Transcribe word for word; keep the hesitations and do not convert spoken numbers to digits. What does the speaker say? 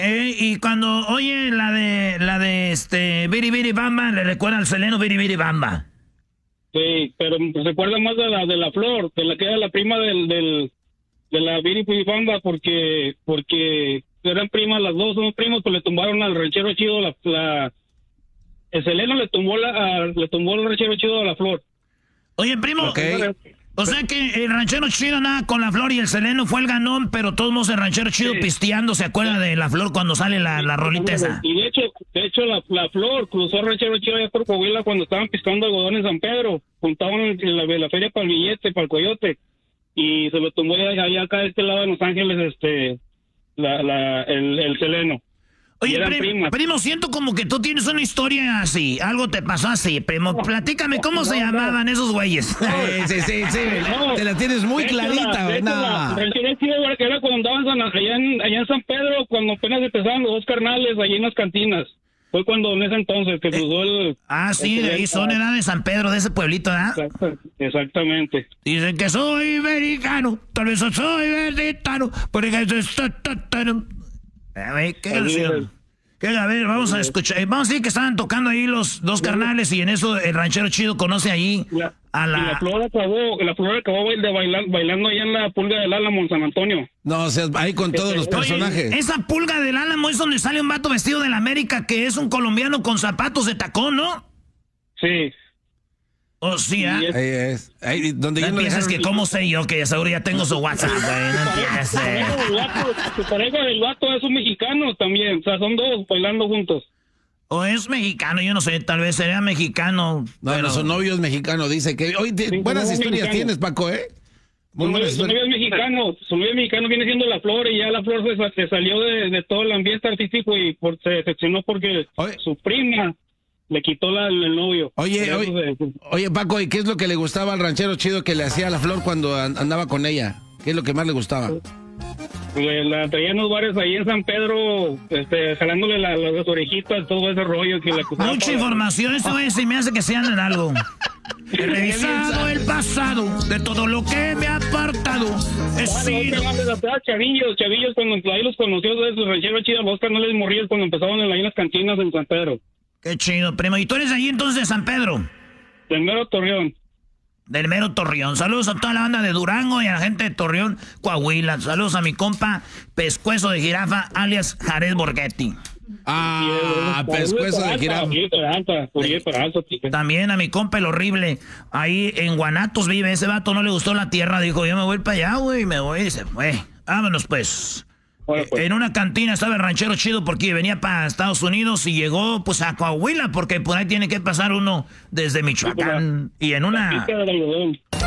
Eh, y cuando oye la de la de este Biri Biri Bamba, le recuerda al Seleno Biri Biri Bamba. Sí, pero se acuerda más de la de la Flor, de la que era la prima del, del de la Biri Biri Bamba, porque porque eran primas las dos, son primos, pues le tumbaron al ranchero chido la, la el Seleno le tumbó la a, le tumbó el ranchero chido a la Flor. Oye, primo, okay. O sea que el ranchero chido nada con la Flor y el Seleno fue el ganón, pero todos modos el ranchero chido sí. pisteando, ¿se acuerda de la Flor cuando sale la, la rolita esa? Y de hecho, de hecho la, la Flor cruzó el ranchero chido allá por Coahuila cuando estaban piscando algodón en San Pedro, juntaban en la, la feria para el billete, para el coyote, y se lo tumbó allá, allá acá de este lado de Los Ángeles, este, la, la, el, el Seleno. Oye, primo, primo, siento como que tú tienes una historia así, algo te pasó así, primo. Platícame, ¿cómo no, se no, llamaban no. esos güeyes? No, sí, sí, sí, no, te la tienes muy clarita, güey. No. Era cuando andaban allá en, allá en San Pedro, cuando apenas empezaban los dos carnales, allí en las cantinas. Fue cuando en ese entonces que cruzó el... Eh, ah, sí, el, de ahí son edad de San Pedro, de ese pueblito, ¿verdad? Exactamente. Dicen que soy americano, tal vez soy mexicano, porque... A ver, ¿qué canción? ¿Qué? A ver, vamos a escuchar. Vamos a decir que estaban tocando ahí los dos carnales y en eso el ranchero chido conoce ahí la, a la... Y la Flor acabó, la Flor acabó de bailar, bailando allá en la Pulga del Álamo en San Antonio. No, o sea, ahí con todos los personajes. Oye, esa Pulga del Álamo es donde sale un vato vestido de la América que es un colombiano con zapatos de tacón, ¿no? Sí. Oh, sí, ¿ah? ¿eh? Ahí es. Ahí, donde no yo no piensas que cómo sé yo que seguro ya tengo su WhatsApp, güey. No empieces. Su pareja del vato es un mexicano también. O sea, son dos bailando juntos. O es mexicano, yo no sé, tal vez sería mexicano. No, pero... no, su novio es mexicano, dice que... Hoy sí, buenas historias mexicano. Tienes, Paco, ¿eh? Muy su, novio, su novio es mexicano, su novio mexicano viene siendo la Flor y ya la Flor se, se salió de, de todo el ambiente artístico y por, se decepcionó porque Oye. su prima... le quitó la, el novio. Oye, oye, se... oye, Paco, ¿y qué es lo que le gustaba al ranchero chido que le hacía a la Flor cuando andaba con ella? ¿Qué es lo que más le gustaba? Le, la traía en los bares ahí en San Pedro, este, jalándole la, las orejitas, todo ese rollo que le acusaba. Mucha información, esto es, y me hace que sean en algo. He revisado el pasado de todo lo que me ha apartado. He sido... Chavillos, chavillos, cuando ahí los conoció de su ranchero chido, los canales morrillos cuando empezaban ahí en las cantinas en San Pedro. Qué chido, primo. ¿Y tú eres allí entonces de San Pedro? Del mero Torreón. Del mero Torreón. Saludos a toda la banda de Durango y a la gente de Torreón, Coahuila. Saludos a mi compa Pescuezo de Jirafa, alias Jared Borghetti. Ah, Pescuezo de Jirafa. También a mi compa el horrible. Ahí en Guanatos vive. Ese vato no le gustó la tierra. Dijo, yo me voy para allá, güey. Me voy y se fue. Vámonos, pues. Bueno, pues. En una cantina estaba el ranchero chido porque venía para Estados Unidos y llegó pues a Coahuila porque por ahí tiene que pasar uno desde Michoacán. Y en una